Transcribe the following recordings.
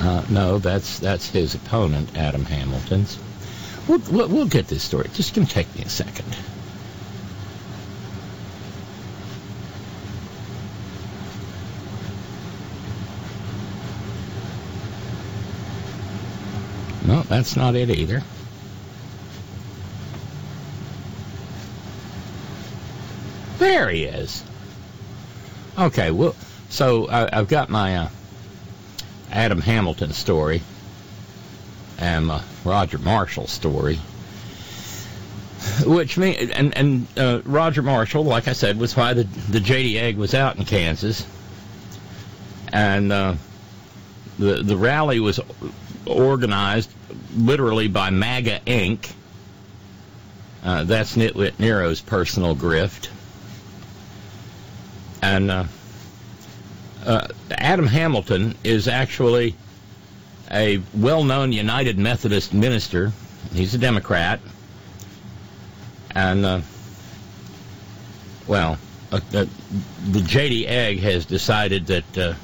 No, that's his opponent, Adam Hamilton's. We'll get this story. Just going to take me a second. No, that's not it either. There he is. Okay, well, so I've got my Adam Hamilton story and Roger Marshall story, which mean and Roger Marshall, like I said, was why the JD Egg was out in Kansas, and the rally was organized literally by MAGA Inc. That's Nitwit Nero's personal grift, and Adam Hamilton is actually a well-known United Methodist minister. He's a Democrat. And, the JD Egg has decided that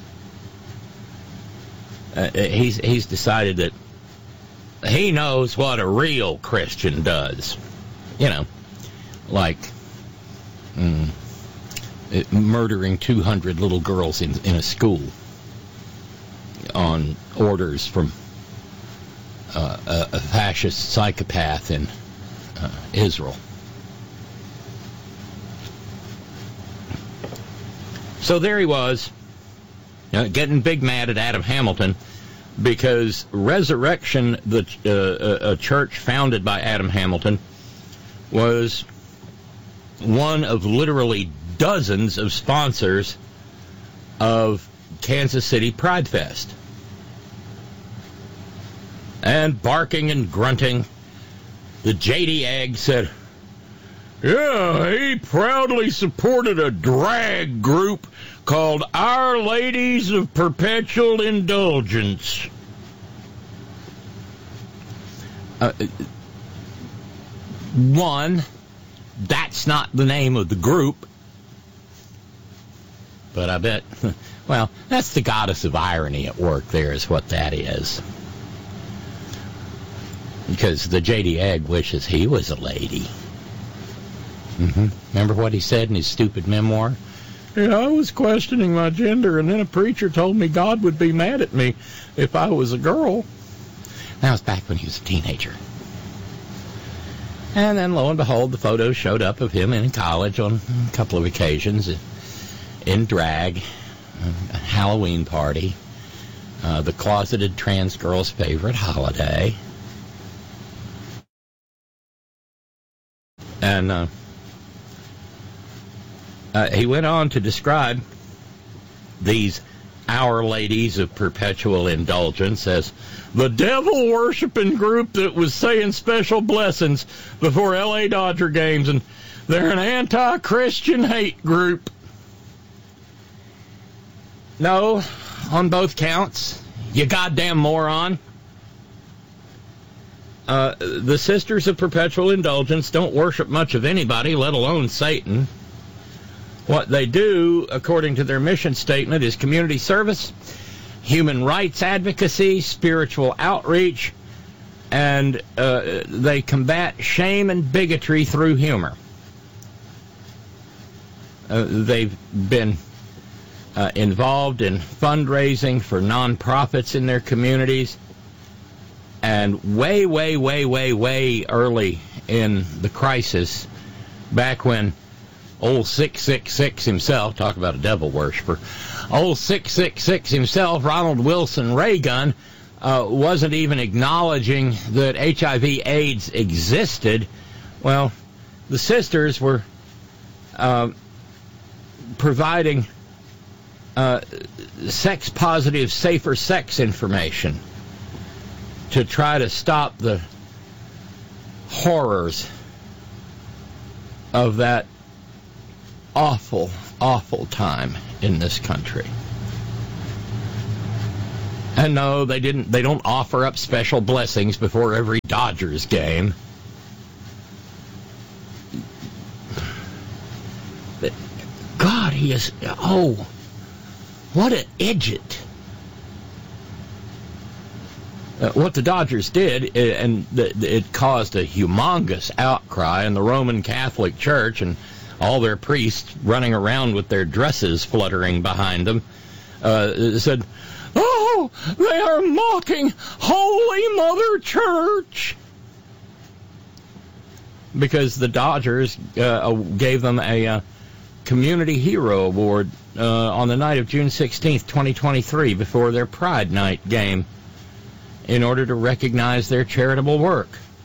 he's decided that he knows what a real Christian does. You know, like murdering 200 little girls in a school on orders from a fascist psychopath in Israel. So there he was, getting big mad at Adam Hamilton because Resurrection, a church founded by Adam Hamilton, was one of literally dozens of sponsors of Kansas City Pride Fest. And barking and grunting, the JD Egg said, yeah, he proudly supported a drag group called Our Ladies of Perpetual Indulgence. One, that's not the name of the group. But I bet, well, that's the goddess of irony at work there is what that is. Because the JD Egg wishes he was a lady. Remember what he said in his stupid memoir? Yeah, I was questioning my gender, and then a preacher told me God would be mad at me if I was a girl. That was back when he was a teenager. And then, lo and behold, the photos showed up of him in college on a couple of occasions in drag, a Halloween party, the closeted trans girl's favorite holiday. And he went on to describe these Our Ladies of Perpetual Indulgence as the devil-worshipping group that was saying special blessings before L.A. Dodger games, and they're an anti-Christian hate group. No, on both counts, you goddamn moron. The Sisters of Perpetual Indulgence don't worship much of anybody, let alone Satan. What they do, according to their mission statement, is community service, human rights advocacy, spiritual outreach, and they combat shame and bigotry through humor. They've been involved in fundraising for nonprofits in their communities, and way early in the crisis, back when old 666 himself, talk about a devil worshiper, old 666 himself, Ronald Wilson Reagan, wasn't even acknowledging that HIV/AIDS existed. Well, the sisters were providing sex-positive, safer sex information to try to stop the horrors of that awful time in this country. And no, they don't offer up special blessings before every Dodgers game. God, he is, what an idiot. What the Dodgers did, and it caused a humongous outcry in the Roman Catholic Church, and all their priests running around with their dresses fluttering behind them, said, "Oh, they are mocking Holy Mother Church!" Because the Dodgers gave them a Community Hero Award on the night of June 16th, 2023, before their Pride Night game, in order to recognize their charitable work.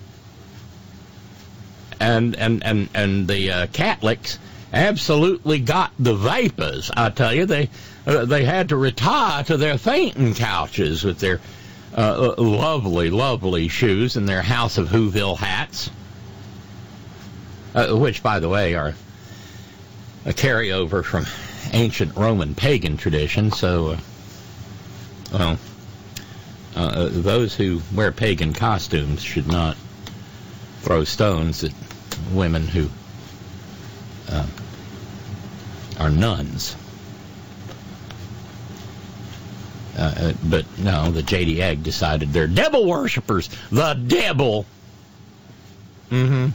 And the Catholics absolutely got the vapors. I tell you, they had to retire to their fainting couches with their lovely, lovely shoes and their House of Whoville hats, which, by the way, are a carryover from ancient Roman pagan tradition. So, those who wear pagan costumes should not throw stones at women who are nuns. But no, the J.D. Egg decided they're devil worshippers. The devil. And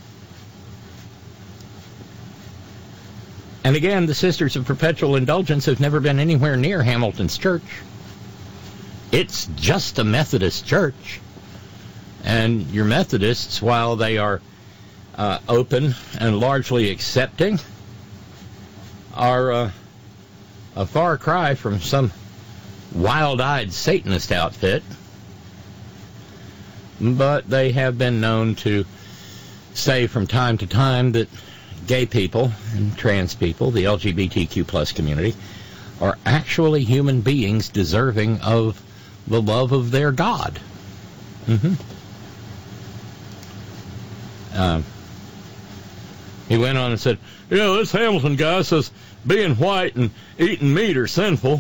again, the Sisters of Perpetual Indulgence have never been anywhere near Hamilton's church. It's just a Methodist church. And your Methodists, while they are open and largely accepting, are a far cry from some wild-eyed Satanist outfit. But they have been known to say from time to time that gay people and trans people, the LGBTQ plus community, are actually human beings deserving of the love of their God. He went on and said, this Hamilton guy says being white and eating meat are sinful.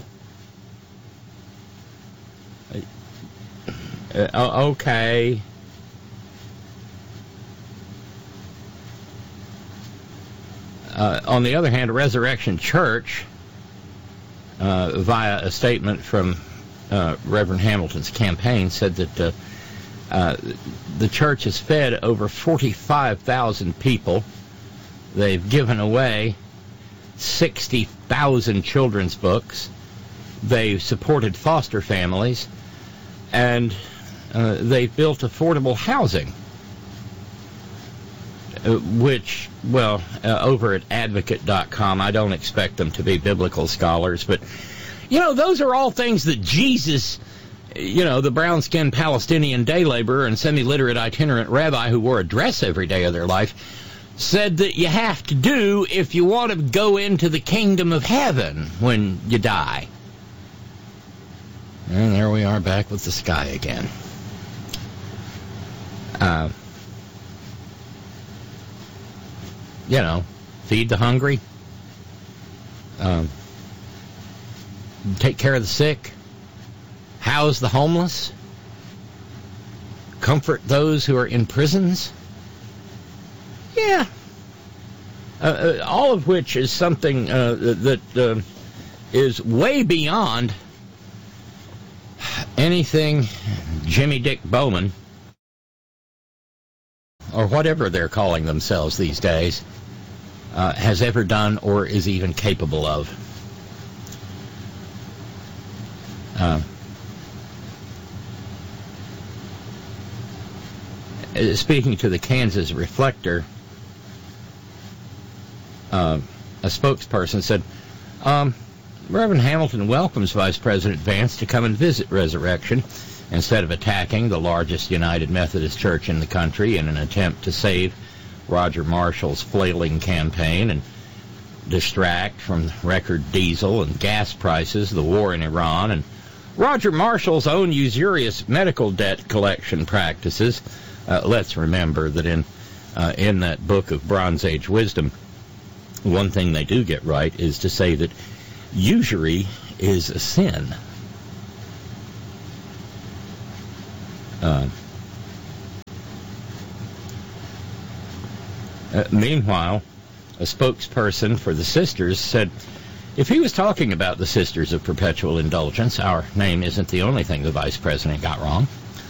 Okay. On the other hand, Resurrection Church, via a statement from Reverend Hamilton's campaign, said that the church has fed over 45,000 people. They've given away 60,000 children's books. They've supported foster families. And they've built affordable housing, which, over at Advocate.com, I don't expect them to be biblical scholars, but, those are all things that Jesus, the brown-skinned Palestinian day laborer and semi-literate itinerant rabbi who wore a dress every day of their life, said that you have to do if you want to go into the kingdom of heaven when you die. And there we are back with the sky again. Feed the hungry. Take care of the sick. House the homeless. Comfort those who are in prisons. Yeah. All of which is something that is way beyond anything Jimmy Dick Bowman, or whatever they're calling themselves these days, has ever done or is even capable of. Speaking to the Kansas Reflector, a spokesperson said, Reverend Hamilton welcomes Vice President Vance to come and visit Resurrection instead of attacking the largest United Methodist Church in the country in an attempt to save Roger Marshall's flailing campaign and distract from record diesel and gas prices, the war in Iran, and Roger Marshall's own usurious medical debt collection practices. Let's remember that in that book of Bronze Age wisdom, one thing they do get right is to say that usury is a sin. Meanwhile, a spokesperson for the Sisters said, if he was talking about the Sisters of Perpetual Indulgence, our name isn't the only thing the Vice President got wrong.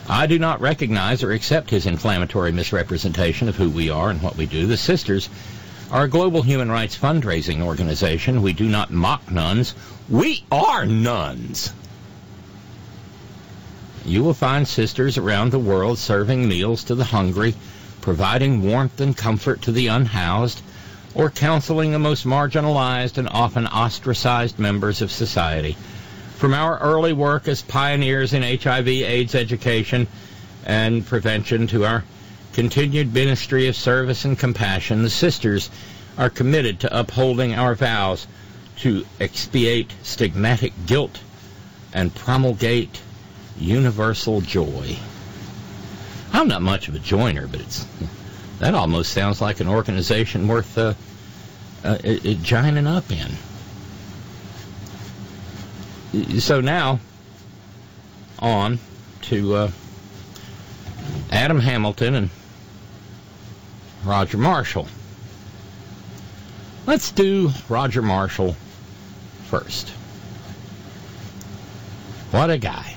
I do not recognize or accept his inflammatory misrepresentation of who we are and what we do. The Sisters are a global human rights fundraising organization. We do not mock nuns. We are nuns. You will find sisters around the world serving meals to the hungry, providing warmth and comfort to the unhoused, or counseling the most marginalized and often ostracized members of society. From our early work as pioneers in HIV/AIDS education and prevention to our continued ministry of service and compassion, the Sisters are committed to upholding our vows to expiate stigmatic guilt and promulgate universal joy. I'm not much of a joiner, but that almost sounds like an organization worth joining up in. So now, on to Adam Hamilton and Roger Marshall. Let's do Roger Marshall first. What a guy.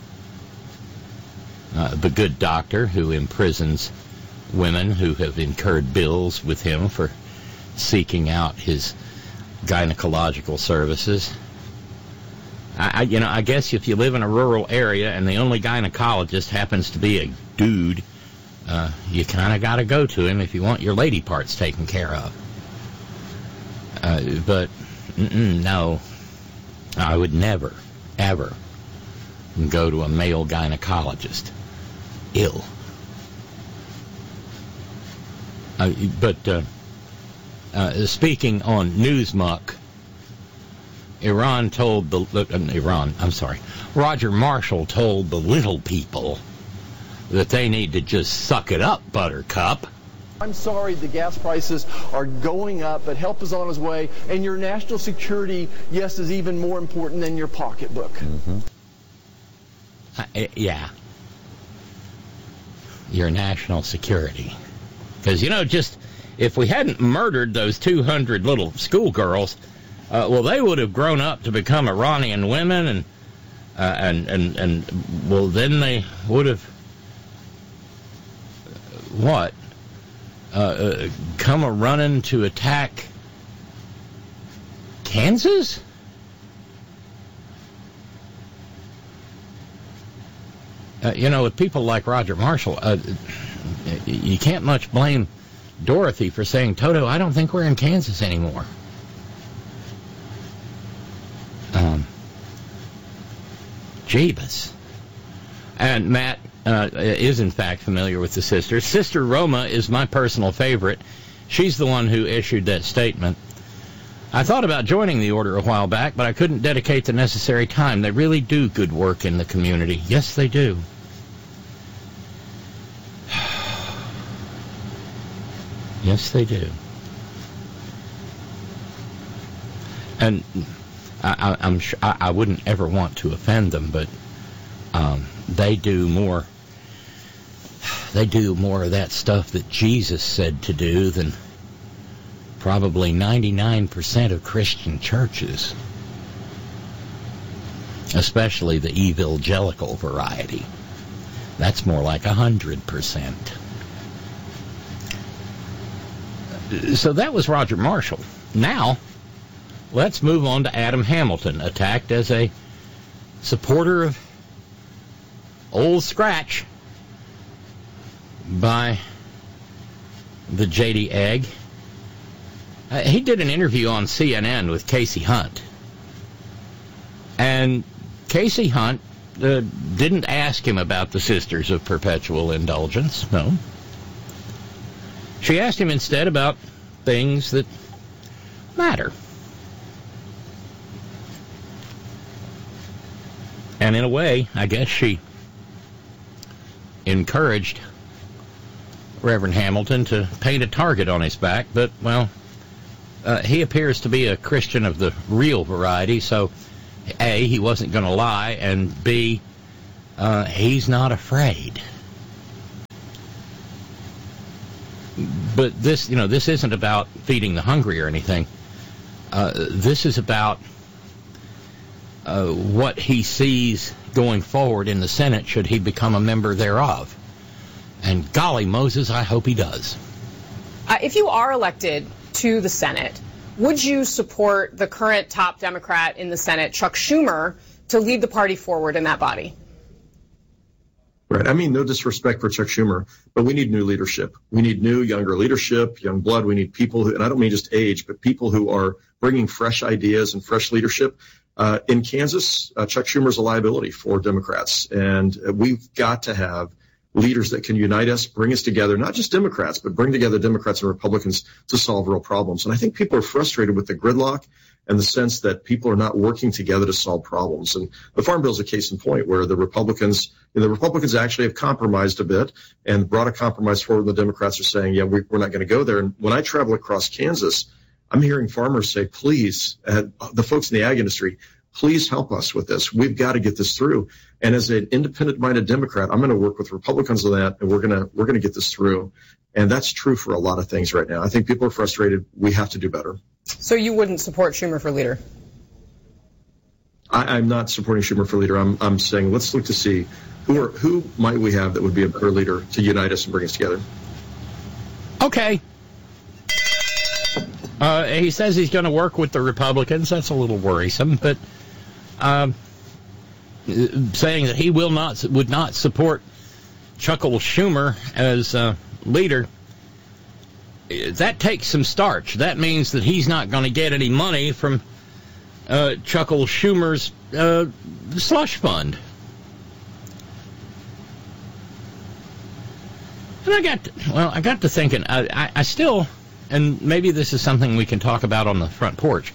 The good doctor who imprisons women who have incurred bills with him for seeking out his gynecological services. I guess if you live in a rural area and the only gynecologist happens to be a dude, you kind of got to go to him if you want your lady parts taken care of. But no, I would never, ever go to a male gynecologist. Ill. But speaking on Newsmuck, Roger Marshall told the little people that they need to just suck it up, Buttercup. I'm sorry the gas prices are going up, but help is on its way, and your national security, yes, is even more important than your pocketbook. Mm-hmm. Yeah. Your national security. Because, just if we hadn't murdered those 200 little schoolgirls, well, they would have grown up to become Iranian women, and well, then they would have, come a-running to attack Kansas? With people like Roger Marshall, you can't much blame Dorothy for saying, Toto, I don't think we're in Kansas anymore. Jeebus. And Matt is, in fact, familiar with the Sisters. Sister Roma is my personal favorite. She's the one who issued that statement. I thought about joining the order a while back, but I couldn't dedicate the necessary time. They really do good work in the community. Yes, they do. Yes, they do. And I'm sure I wouldn't ever want to offend them, but they do more. They do more of that stuff that Jesus said to do than probably 99% of Christian churches, especially the evangelical variety. That's more like 100%. So that was Roger Marshall. Now, let's move on to Adam Hamilton, attacked as a supporter of Old Scratch by the J.D. Egg. He did an interview on CNN with Casey Hunt. And Casey Hunt didn't ask him about the Sisters of Perpetual Indulgence, no. She asked him instead about things that matter. And in a way, I guess she encouraged Reverend Hamilton to paint a target on his back, but, well, he appears to be a Christian of the real variety, so A, he wasn't going to lie, and B, he's not afraid. But this isn't about feeding the hungry or anything. This is about what he sees going forward in the Senate should he become a member thereof. And golly Moses, I hope he does. If you are elected to the Senate, would you support the current top Democrat in the Senate, Chuck Schumer, to lead the party forward in that body? Right. I mean, no disrespect for Chuck Schumer, but we need new leadership. We need new, younger leadership, young blood. We need people who, and I don't mean just age, but people who are bringing fresh ideas and fresh leadership. In Kansas, Chuck Schumer is a liability for Democrats, and we've got to have leaders that can unite us, bring us together, not just Democrats, but bring together Democrats and Republicans to solve real problems. And I think people are frustrated with the gridlock and the sense that people are not working together to solve problems. And the Farm Bill is a case in point where the Republicans actually have compromised a bit and brought a compromise forward. And the Democrats are saying, yeah, we're not going to go there. And when I travel across Kansas, I'm hearing farmers say, please, the folks in the ag industry, please help us with this. We've got to get this through. And as an independent-minded Democrat, I'm going to work with Republicans on that, and we're going to get this through. And that's true for a lot of things right now. I think people are frustrated. We have to do better. So you wouldn't support Schumer for leader? I'm not supporting Schumer for leader. I'm saying let's look to see who might we have that would be a better leader to unite us and bring us together. Okay. He says he's going to work with the Republicans. That's a little worrisome, but saying that he would not support Chuckle Schumer as leader, that takes some starch. That means that he's not going to get any money from Chuckle Schumer's slush fund. And I got to thinking, I still, and maybe this is something we can talk about on the front porch.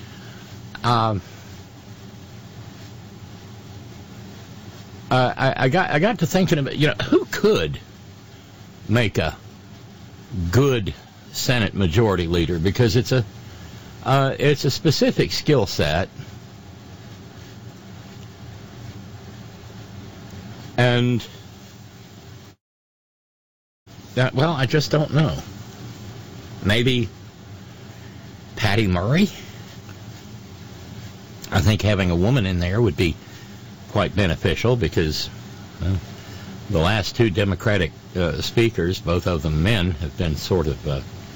I got to thinking about, who could make a good Senate majority leader, because it's a specific skill set, and I just don't know. Maybe Patty Murray. I think having a woman in there would be quite beneficial, because the last two Democratic speakers, both of them men, have been sort of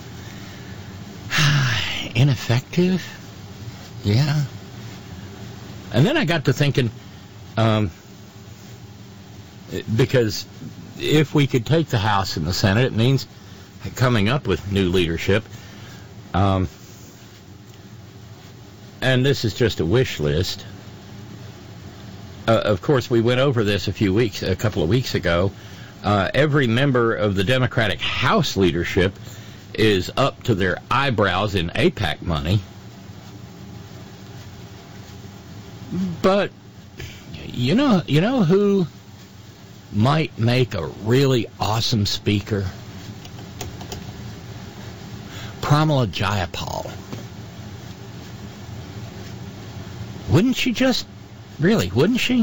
ineffective. Yeah. And then I got to thinking, because if we could take the House and the Senate, it means coming up with new leadership. And this is just a wish list. Of course, we went over this a couple of weeks ago. Every member of the Democratic House leadership is up to their eyebrows in AIPAC money. But you know who might make a really awesome speaker? Pramila Jayapal. Wouldn't she just? Really, wouldn't she?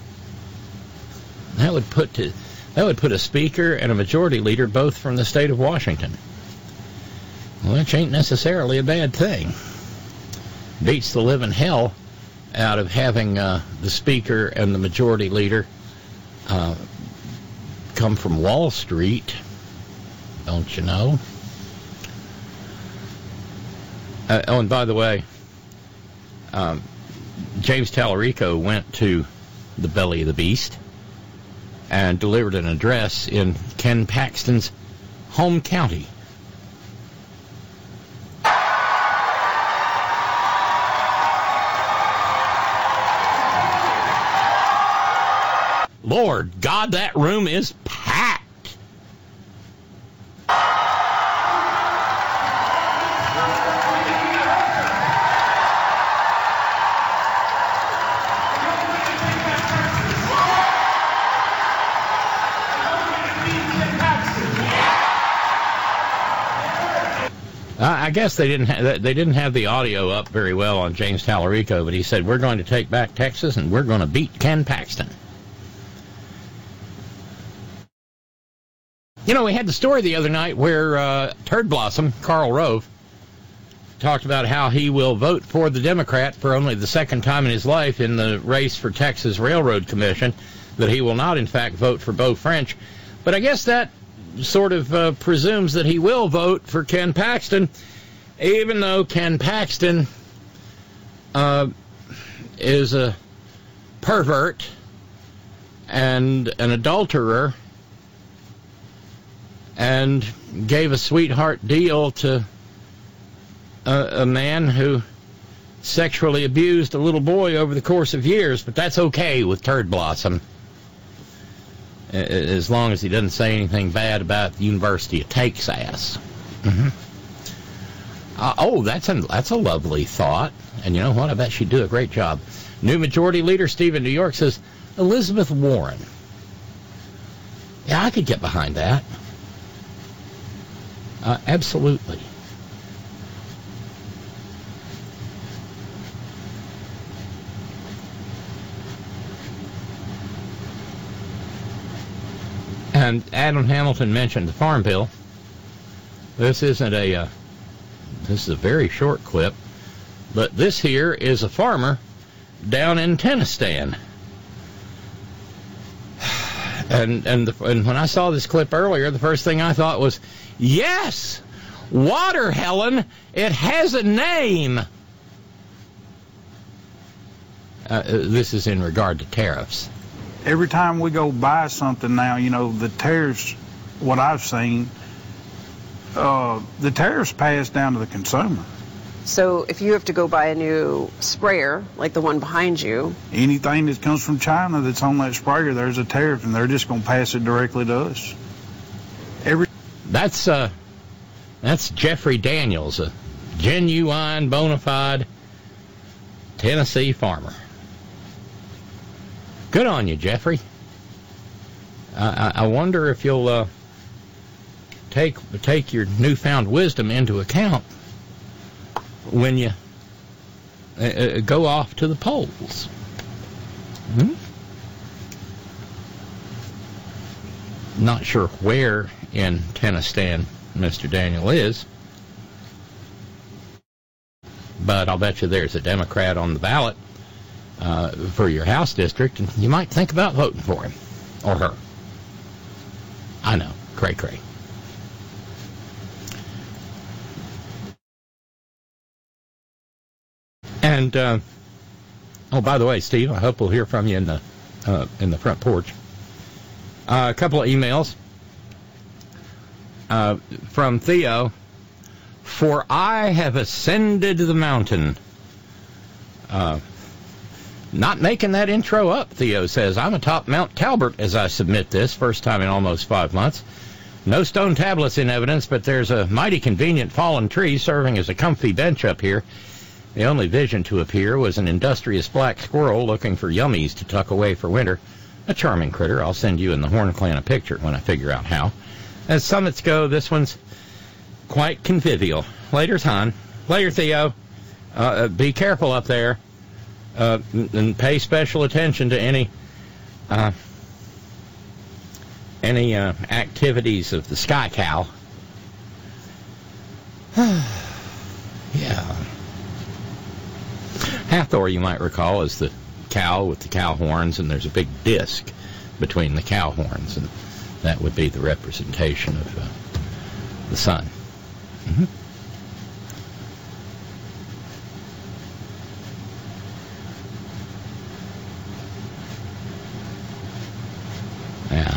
That would put a speaker and a majority leader both from the state of Washington, which ain't necessarily a bad thing. Beats the living hell out of having the speaker and the majority leader come from Wall Street, don't you know? And by the way, James Tallarico went to the belly of the beast and delivered an address in Ken Paxton's home county. Lord God, that room is packed. I guess they didn't have the audio up very well on James Tallarico, but he said, we're going to take back Texas and we're going to beat Ken Paxton. We had the story the other night where Turd Blossom, Karl Rove, talked about how he will vote for the Democrat for only the second time in his life in the race for Texas Railroad Commission, that he will not, in fact, vote for Beau French. But I guess that sort of presumes that he will vote for Ken Paxton, even though Ken Paxton is a pervert and an adulterer and gave a sweetheart deal to a man who sexually abused a little boy over the course of years. But that's okay with Turd Blossom, as long as he doesn't say anything bad about the University of Texas. Mm-hmm. That's a lovely thought. And you know what? I bet she'd do a great job. New Majority Leader Steve in New York says, Elizabeth Warren. Yeah, I could get behind that. Absolutely. And Adam Hamilton mentioned the Farm Bill. This isn't a... this is a very short clip, but this here is a farmer down in Tennistan. And when I saw this clip earlier, the first thing I thought was, yes, Water Helen, it has a name. This is in regard to tariffs. Every time we go buy something now, you know, the tariffs, what I've seen, the tariffs pass down to the consumer. So if you have to go buy a new sprayer, like the one behind you... anything that comes from China that's on that sprayer, there's a tariff, and they're just going to pass it directly to us. That's Jeffrey Daniels, a genuine, bona fide Tennessee farmer. Good on you, Jeffrey. I wonder if you'll take your newfound wisdom into account when you go off to the polls. Not sure where in Tennistan Mr. Daniel is, but I'll bet you there's a Democrat on the ballot for your House district, and you might think about voting for him or her. I know, cray-cray. And by the way, Steve, I hope we'll hear from you in the front porch. A couple of emails from Theo. For I have ascended the mountain. Not making that intro up, Theo says. I'm atop Mount Talbert as I submit this, first time in almost 5 months. No stone tablets in evidence, but there's a mighty convenient fallen tree serving as a comfy bench up here. The only vision to appear was an industrious black squirrel looking for yummies to tuck away for winter. A charming critter. I'll send you and the Horn Clan a picture when I figure out how. As summits go, this one's quite convivial. Later, Ton. Later, Theo. Be careful up there. And pay special attention to any activities of the sky cow. Yeah. Hathor, you might recall, is the cow with the cow horns, and there's a big disc between the cow horns, and that would be the representation of the sun. Mm-hmm. Yeah.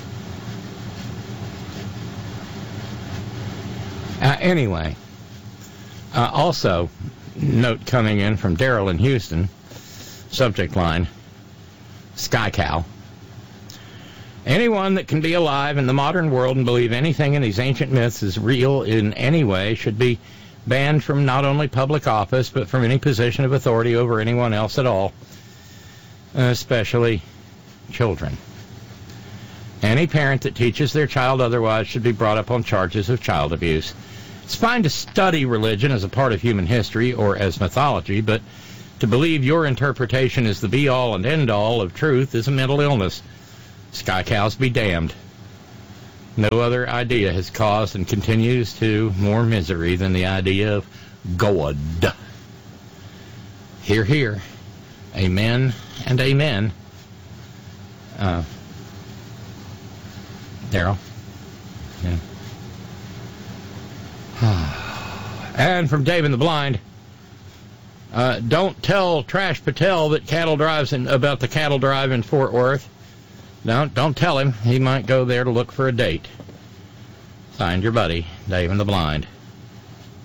Anyway, also, note coming in from Daryl in Houston, subject line, Sky Cow. Anyone that can be alive in the modern world and believe anything in these ancient myths is real in any way should be banned from not only public office, but from any position of authority over anyone else at all, especially children. Any parent that teaches their child otherwise should be brought up on charges of child abuse. It's fine to study religion as a part of human history or as mythology, but to believe your interpretation is the be-all and end-all of truth is a mental illness. Sky cows be damned. No other idea has caused and continues to more misery than the idea of God. Hear, hear. Amen and amen. Daryl. Yeah. And from Dave and the Blind, don't tell Trash Patel that about the cattle drive in Fort Worth. Don't tell him. He might go there to look for a date. Signed, your buddy, Dave and the Blind.